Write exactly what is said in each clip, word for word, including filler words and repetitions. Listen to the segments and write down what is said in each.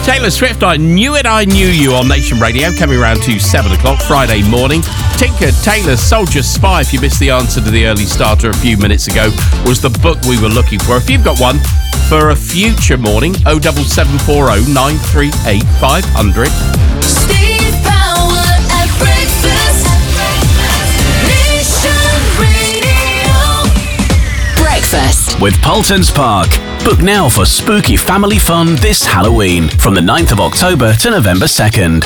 Taylor Swift, I Knew It, I Knew You on Nation Radio, coming around to seven o'clock Friday morning. Tinker Tailor Soldier Spy, if you missed the answer to the early starter a few minutes ago, was the book we were looking for. If you've got one for a future morning, oh seven seven four oh nine three eight five hundred. Steve Power at breakfast. Nation Radio. Breakfast with Paultons Park. Book now for spooky family fun this Halloween from the ninth of October to November second.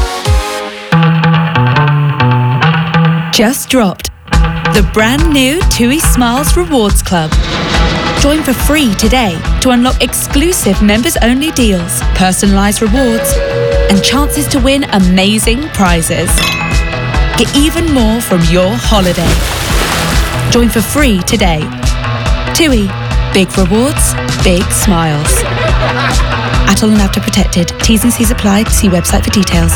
Just dropped the brand new TUI Smiles Rewards Club. Join for free today to unlock exclusive members-only deals, personalised rewards, and chances to win amazing prizes. Get even more from your holiday. Join for free today. TUI. Big rewards, big smiles. At all and after protected. T's and C's apply. See website for details.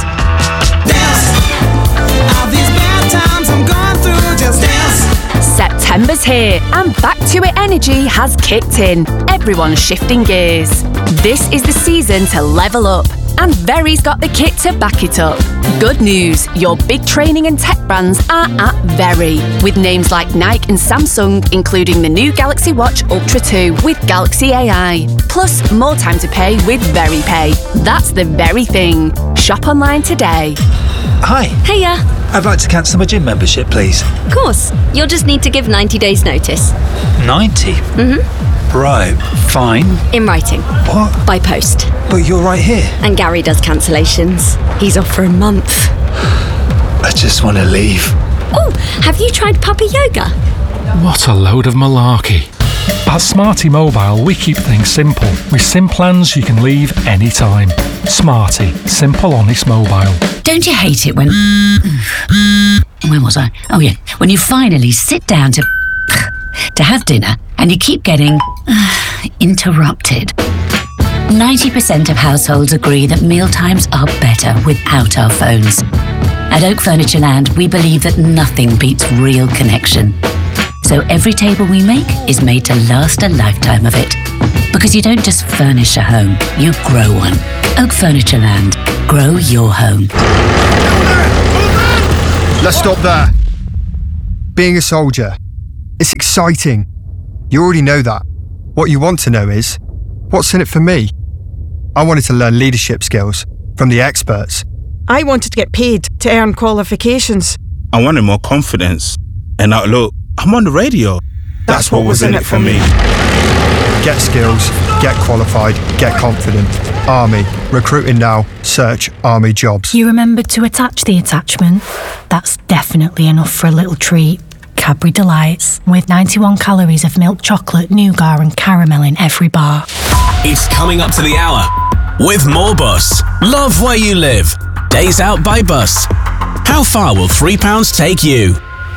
September's here and Back to It energy has kicked in. Everyone's shifting gears. This is the season to level up, and Very's got the kit to back it up. Good news, your big training and tech brands are at Very, with names like Nike and Samsung, including the new Galaxy Watch Ultra two with Galaxy A I. Plus, more time to pay with Very Pay. That's the very thing. Shop online today. Hi. Hiya. I'd like to cancel my gym membership, please. Of course. You'll just need to give ninety days notice. ninety? Mm-hmm. Right, fine. In writing. What? By post. But you're right here. And Gary does cancellations. He's off for a month. I just want to leave. Oh, have you tried puppy yoga? What a load of malarkey. At Smarty Mobile, we keep things simple. With SIM plans you can leave anytime. Smarty. Simple, honest mobile. Don't you hate it when... Where was I? Oh, yeah. When you finally sit down to... to have dinner and you keep getting... interrupted. ninety percent of households agree that mealtimes are better without our phones. At Oak Furniture Land, we believe that nothing beats real connection. So every table we make is made to last a lifetime of it. Because you don't just furnish a home, you grow one. Oak Furniture Land. Grow your home. Let's stop there. Being a soldier, it's exciting. You already know that. What you want to know is, what's in it for me? I wanted to learn leadership skills from the experts. I wanted to get paid to earn qualifications. I wanted more confidence. And now look, I'm on the radio. That's, That's what, what was in it for me. Get skills, get qualified, get confident. Army. Recruiting now. Search Army jobs. You remembered to attach the attachment? That's definitely enough for a little treat. Cadbury Delights, with ninety-one calories of milk chocolate, nougat and caramel in every bar. It's coming up to the hour with Moorbus. Love where you live. Days out by bus. How far will three pounds take you?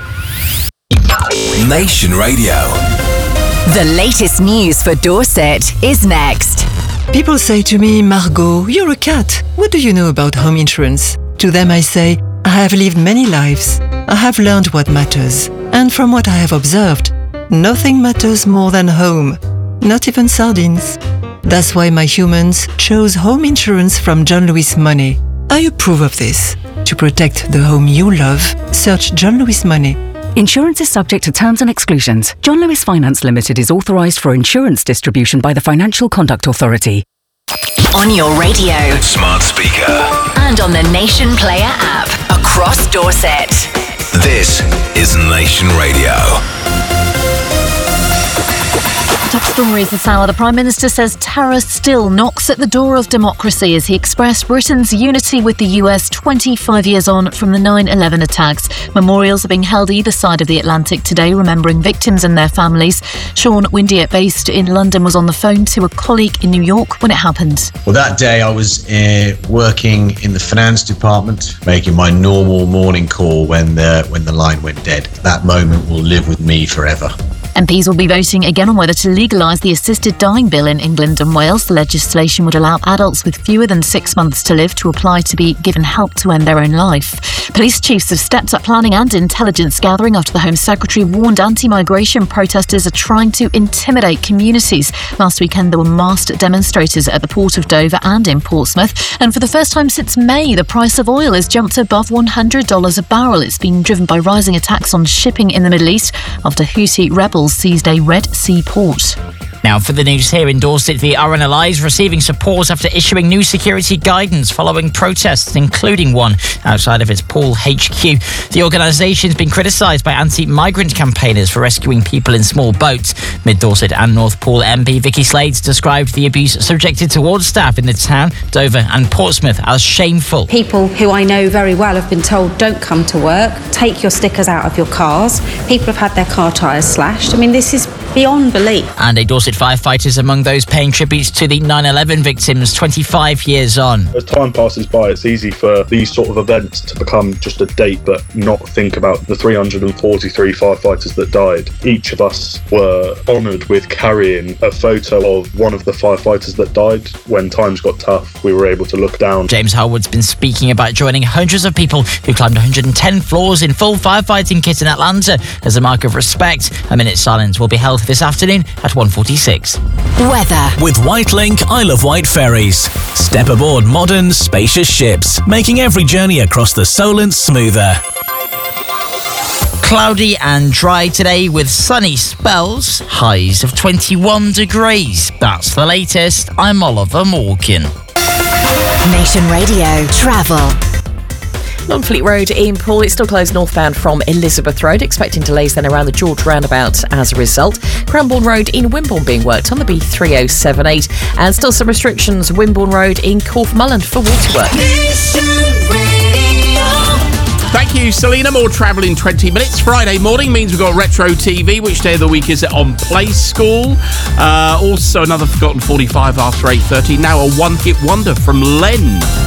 Nation Radio. The latest news for Dorset is next. People say to me, Margot, you're a cat. What do you know about home insurance? To them I say, I have lived many lives. I have learned what matters. And from what I have observed, nothing matters more than home. Not even sardines. That's why my humans chose home insurance from John Lewis Money. I approve of this. To protect the home you love, search John Lewis Money. Insurance is subject to terms and exclusions. John Lewis Finance Limited is authorised for insurance distribution by the Financial Conduct Authority. On your radio, smart speaker, and on the Nation Player app across Dorset. This is Nation Radio. Top stories this hour. The Prime Minister says terror still knocks at the door of democracy as he expressed Britain's unity with the U S twenty-five years on from the nine eleven attacks. Memorials are being held either side of the Atlantic today, remembering victims and their families. Sean Windiett, based in London, was on the phone to a colleague in New York when it happened. Well, that day I was uh, working in the finance department, making my normal morning call when the, when the line went dead. That moment will live with me forever. M Ps will be voting again on whether to legalise the assisted dying bill in England and Wales. The legislation would allow adults with fewer than six months to live to apply to be given help to end their own life. Police chiefs have stepped up planning and intelligence gathering after the Home Secretary warned anti-migration protesters are trying to intimidate communities. Last weekend there were masked demonstrators at the port of Dover and in Portsmouth. And for the first time since May, the price of oil has jumped above one hundred dollars a barrel. It's been driven by rising attacks on shipping in the Middle East after Houthi rebels seized a Red Sea port. Now for the news here in Dorset, the R N L I is receiving support after issuing new security guidance following protests, including one outside of its Poole H Q. The organisation's been criticised by anti-migrant campaigners for rescuing people in small boats. Mid-Dorset and North Poole M P Vicky Slades described the abuse subjected towards staff in the town, Dover and Portsmouth as shameful. People who I know very well have been told don't come to work, take your stickers out of your cars. People have had their car tyres slashed. I mean, this is beyond belief. And a Dorset firefighters among those paying tributes to the nine eleven victims twenty-five years on. As time passes by, it's easy for these sort of events to become just a date but not think about the three hundred forty-three firefighters that died. Each of us were honoured with carrying a photo of one of the firefighters that died. When times got tough, we were able to look down. James Harwood's been speaking about joining hundreds of people who climbed one hundred ten floors in full firefighting kit in Atlanta as a mark of respect. A minute's silence will be held this afternoon at one forty-six. Weather. With Whitelink, Isle of Wight ferries. Step aboard modern, spacious ships, making every journey across the Solent smoother. Cloudy and dry today with sunny spells, highs of twenty-one degrees. That's the latest. I'm Oliver Morgan. Nation Radio Travel. Longfleet Road in Poole, it's still closed northbound from Elizabeth Road, expecting delays then around the George roundabout as a result. Cranbourne Road in Wimborne being worked on the B three oh seven eight, and still some restrictions Wimborne Road in Corfmullen for waterwork. Thank you, Selena. More travel in twenty minutes. Friday morning means we've got Retro T V. Which day of the week is it on Play School? Uh, also, another Forgotten forty-five after eight thirty. Now a one-hit wonder from Len.